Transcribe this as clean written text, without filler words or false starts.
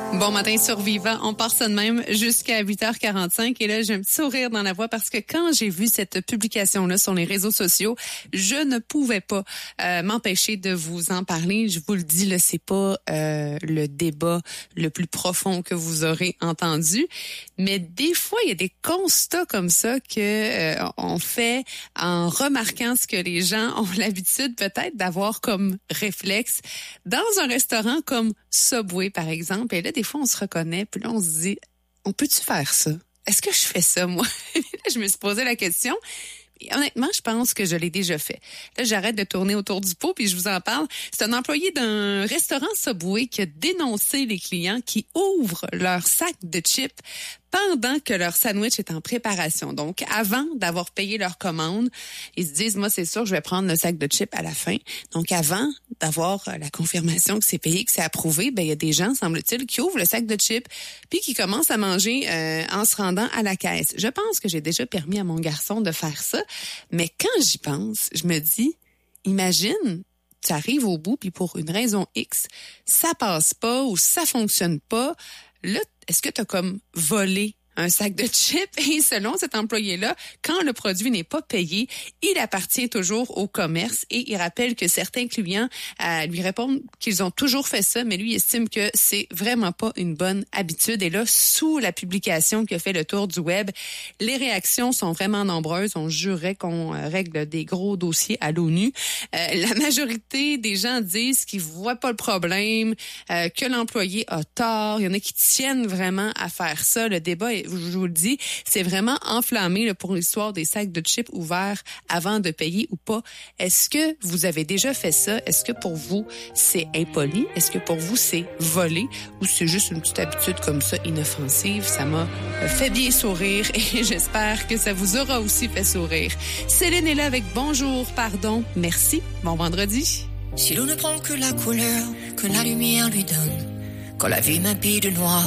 Bon matin survivant, on part ça de même jusqu'à 8h45 et là j'ai un petit sourire dans la voix parce que quand j'ai vu cette publication-là sur les réseaux sociaux, je ne pouvais pas m'empêcher de vous en parler. Je vous le dis, là, c'est pas le débat le plus profond que vous aurez entendu, mais des fois il y a des constats comme ça que on fait en remarquant ce que les gens ont l'habitude peut-être d'avoir comme réflexe dans un restaurant comme Subway par exemple. Et là, des fois, on se reconnaît, puis là, on se dit, on peut-tu faire ça? Est-ce que je fais ça, moi? Je me suis posé la question. Et honnêtement, je pense que je l'ai déjà fait. Là, j'arrête de tourner autour du pot, puis je vous en parle. C'est un employé d'un restaurant Subway qui a dénoncé les clients qui ouvrent leur sac de chips pendant que leur sandwich est en préparation. Donc, avant d'avoir payé leur commande, ils se disent, moi, c'est sûr, je vais prendre le sac de chips à la fin. Donc, avant d'avoir la confirmation que c'est payé, que c'est approuvé, ben il y a des gens, semble-t-il, qui ouvrent le sac de chips puis qui commencent à manger en se rendant à la caisse. Je pense que j'ai déjà permis à mon garçon de faire ça, mais quand j'y pense, je me dis, imagine, tu arrives au bout puis pour une raison X, ça passe pas ou ça fonctionne pas. Là, est-ce que tu as comme volé un sac de chips? Et selon cet employé-là, quand le produit n'est pas payé, il appartient toujours au commerce et il rappelle que certains clients lui répondent qu'ils ont toujours fait ça, mais lui estime que c'est vraiment pas une bonne habitude. Et là, sous la publication qui a fait le tour du web, les réactions sont vraiment nombreuses. On jurait qu'on règle des gros dossiers à l'ONU. La majorité des gens disent qu'ils voient pas le problème, que l'employé a tort. Il y en a qui tiennent vraiment à faire ça. Le débat est, je vous le dis, c'est vraiment enflammé là, pour l'histoire des sacs de chips ouverts avant de payer ou pas. Est-ce que vous avez déjà fait ça? Est-ce que pour vous, c'est impoli? Est-ce que pour vous, c'est volé? Ou c'est juste une petite habitude comme ça, inoffensive? Ça m'a fait bien sourire et j'espère que ça vous aura aussi fait sourire. Céline est là avec Bonjour, pardon, merci. Bon vendredi. Si l'on ne prend que la couleur que la lumière lui donne, quand la vie m'habille de noir,